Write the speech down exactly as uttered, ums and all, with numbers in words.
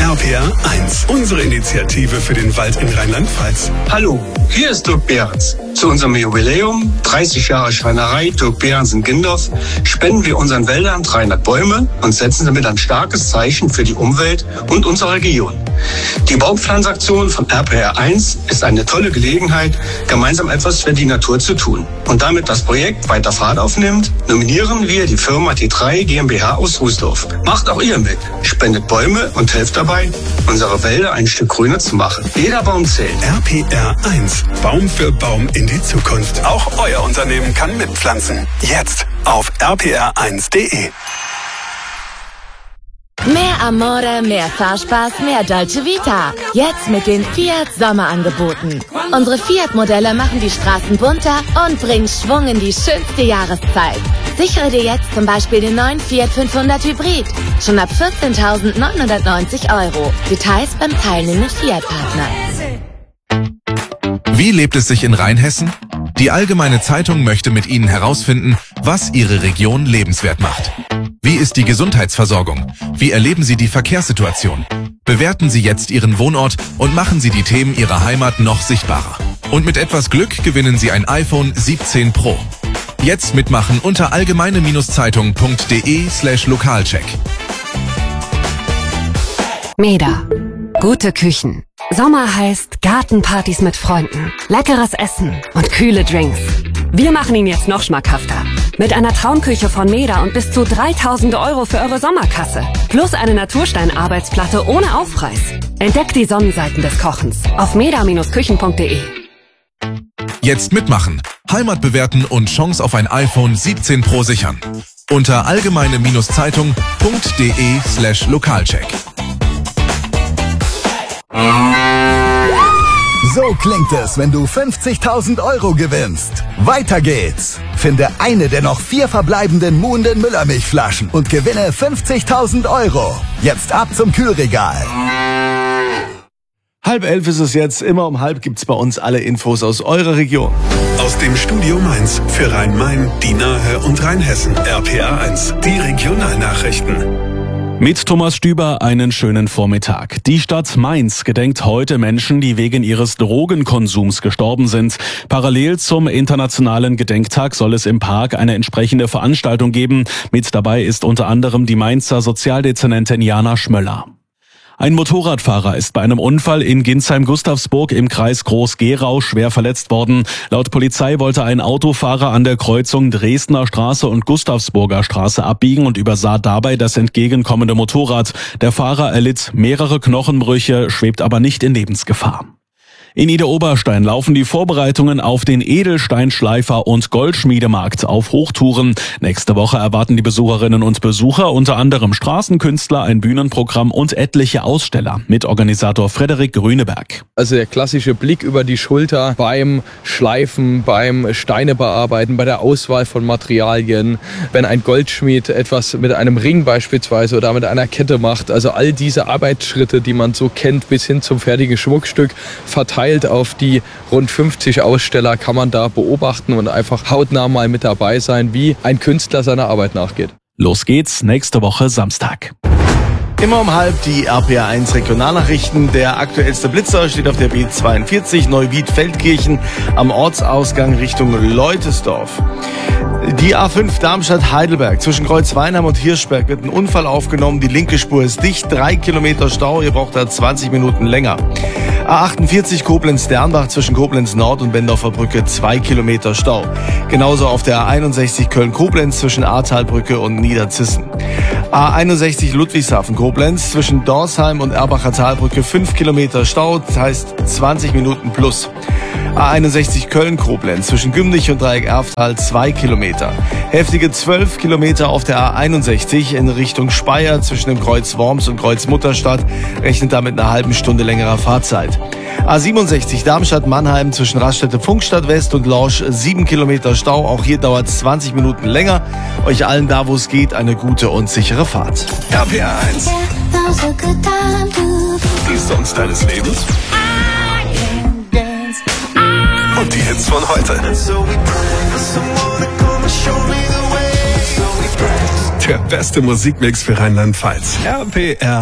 R P R eins, unsere Initiative für den Wald in Rheinland-Pfalz. Hallo, hier ist Dirk Behrens. Zu unserem Jubiläum, dreißig Jahre Schreinerei Dirk Behrens in Gindorf, spenden wir unseren Wäldern dreihundert Bäume und setzen damit ein starkes Zeichen für die Umwelt und unsere Region. Die Baumpflanzaktion von R P R eins ist eine tolle Gelegenheit, gemeinsam etwas für die Natur zu tun. Und damit das Projekt weiter Fahrt aufnimmt, nominieren wir die Firma T drei GmbH aus Rußdorf. Macht auch ihr mit, spendet Bäume und helft dabei, unsere Wälder ein Stück grüner zu machen. Jeder Baum zählt. R P R eins, Baum für Baum in die Zukunft. Auch euer Unternehmen kann mitpflanzen. Jetzt auf r p r eins punkt d e. Mehr Amore, mehr Fahrspaß, mehr Dolce Vita. Jetzt mit den Fiat Sommerangeboten. Unsere Fiat-Modelle machen die Straßen bunter und bringen Schwung in die schönste Jahreszeit. Sichere dir jetzt zum Beispiel den neuen Fiat fünfhundert Hybrid. Schon ab vierzehntausendneunhundertneunzig Euro. Details beim teilnehmenden Fiat-Partner. Wie lebt es sich in Rheinhessen? Die Allgemeine Zeitung möchte mit Ihnen herausfinden, was Ihre Region lebenswert macht. Wie ist die Gesundheitsversorgung? Wie erleben Sie die Verkehrssituation? Bewerten Sie jetzt Ihren Wohnort und machen Sie die Themen Ihrer Heimat noch sichtbarer. Und mit etwas Glück gewinnen Sie ein iPhone siebzehn Pro. Jetzt mitmachen unter allgemeine-zeitung punkt de slash lokalcheck. Meda. Gute Küchen. Sommer heißt Gartenpartys mit Freunden, leckeres Essen und kühle Drinks. Wir machen ihn jetzt noch schmackhafter. Mit einer Traumküche von Meda und bis zu dreitausend Euro für eure Sommerkasse. Plus eine Naturstein-Arbeitsplatte ohne Aufpreis. Entdeckt die Sonnenseiten des Kochens auf meda-küchen punkt de. Jetzt mitmachen, Heimat bewerten und Chance auf ein iPhone siebzehn Pro sichern. Unter allgemeine-zeitung punkt de slash lokalcheck. So klingt es, wenn du fünfzigtausend Euro gewinnst. Weiter geht's. Finde eine der noch vier verbleibenden muhenden Müllermilchflaschen und gewinne fünfzigtausend Euro. Jetzt ab zum Kühlregal. Halb elf ist es jetzt. Immer um halb gibt's bei uns alle Infos aus eurer Region. Aus dem Studio Mainz für Rhein-Main, die Nahe und Rheinhessen. R P R eins, die Regionalnachrichten. Mit Thomas Stüber einen schönen Vormittag. Die Stadt Mainz gedenkt heute Menschen, die wegen ihres Drogenkonsums gestorben sind. Parallel zum internationalen Gedenktag soll es im Park eine entsprechende Veranstaltung geben. Mit dabei ist unter anderem die Mainzer Sozialdezernentin Jana Schmöller. Ein Motorradfahrer ist bei einem Unfall in Ginsheim-Gustavsburg im Kreis Groß-Gerau schwer verletzt worden. Laut Polizei wollte ein Autofahrer an der Kreuzung Dresdner Straße und Gustavsburger Straße abbiegen und übersah dabei das entgegenkommende Motorrad. Der Fahrer erlitt mehrere Knochenbrüche, schwebt aber nicht in Lebensgefahr. In Idar-Oberstein laufen die Vorbereitungen auf den Edelsteinschleifer- und Goldschmiedemarkt auf Hochtouren. Nächste Woche erwarten die Besucherinnen und Besucher unter anderem Straßenkünstler, ein Bühnenprogramm und etliche Aussteller. Mitorganisator Frederik Grüneberg. Also der klassische Blick über die Schulter beim Schleifen, beim Steine bearbeiten, bei der Auswahl von Materialien. Wenn ein Goldschmied etwas mit einem Ring beispielsweise oder mit einer Kette macht. Also all diese Arbeitsschritte, die man so kennt, bis hin zum fertigen Schmuckstück, verteilt auf die rund fünfzig Aussteller kann man da beobachten und einfach hautnah mal mit dabei sein, wie ein Künstler seiner Arbeit nachgeht. Los geht's nächste Woche Samstag. Immer um halb die R P R eins Regionalnachrichten. Der aktuellste Blitzer steht auf der B zweiundvierzig Neuwied-Feldkirchen am Ortsausgang Richtung Leutesdorf. Die A fünf Darmstadt-Heidelberg zwischen Kreuzweinheim und Hirschberg wird ein Unfall aufgenommen. Die linke Spur ist dicht, drei Kilometer Stau, ihr braucht da zwanzig Minuten länger. A achtundvierzig Koblenz-Dernbach zwischen Koblenz Nord und Bendorfer Brücke, zwei Kilometer Stau. Genauso auf der A einundsechzig Köln-Koblenz zwischen Ahrtalbrücke und Niederzissen. A einundsechzig Ludwigshafen Koblenz zwischen Dorsheim und Erbacher Talbrücke, fünf Kilometer Stau, das heißt zwanzig Minuten plus. A einundsechzig Köln-Koblenz zwischen Gümnich und Dreieck Erftal, zwei Kilometer. Heftige zwölf Kilometer auf der A einundsechzig in Richtung Speyer zwischen dem Kreuz Worms und Kreuz Mutterstadt, rechnet damit einer halben Stunde längerer Fahrzeit. A siebenundsechzig Darmstadt-Mannheim zwischen Raststätte-Funkstadt West und Lorsch, sieben Kilometer Stau, auch hier dauert es zwanzig Minuten länger. Euch allen da, wo es geht, eine gute und sichere Fahrt. R P R eins. Die Songs deines Lebens. Und die Hits von heute. Der beste Musikmix für Rheinland-Pfalz. R P R